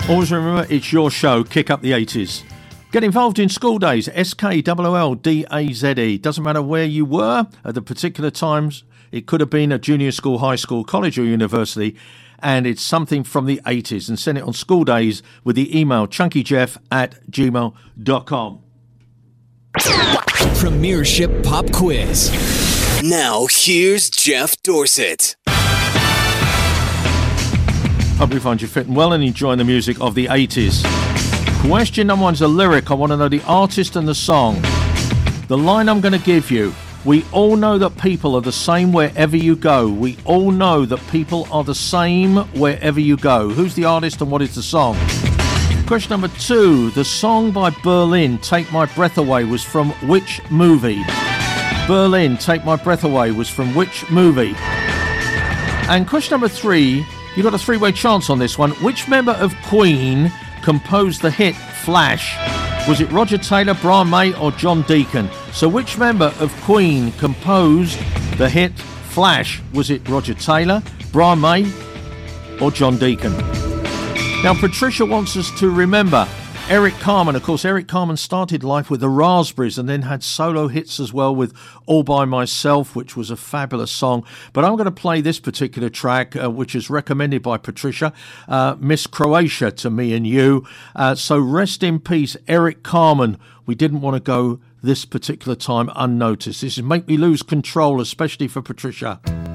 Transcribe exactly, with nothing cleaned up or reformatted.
Always remember, it's your show, Kick Up the eighties. Get involved in school days, S K L L L D A Z E. Doesn't matter where you were at the particular times. It could have been a junior school, high school, college or university. And it's something from the eighties. And send it on school days with the email chunkyjeff at gmail dot com. Premiership Pop Quiz. Now, here's Jeff Dorsett. Hope you find you fitting well and enjoying the music of the eighties. Question number one is a lyric. I want to know the artist and the song. The line I'm going to give you: we all know that people are the same wherever you go. We all know that people are the same wherever you go. Who's the artist and what is the song? Question number two. The song by Berlin, Take My Breath Away, was from which movie? Berlin, Take My Breath Away, was from which movie? And question number three. You got a three-way chance on this one. Which member of Queen composed the hit Flash? Was it Roger Taylor, Brian May or John Deacon? So which member of Queen composed the hit Flash? Was it Roger Taylor, Brian May or John Deacon? Now Patricia wants us to remember Eric Carmen. Of course, Eric Carmen started life with the Raspberries and then had solo hits as well with All By Myself, which was a fabulous song. But I'm going to play this particular track, uh, which is recommended by Patricia, uh, Miss Croatia, to me and you. Uh, so rest in peace, Eric Carmen. We didn't want to go this particular time unnoticed. This is Make Me Lose Control, especially for Patricia.